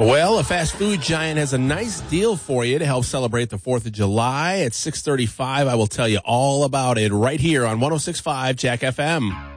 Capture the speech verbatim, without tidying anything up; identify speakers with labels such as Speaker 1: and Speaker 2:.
Speaker 1: Well, a fast food giant has a nice deal for you to help celebrate the fourth of July at six thirty-five. I will tell you all about it right here on one oh six point five Jack F M.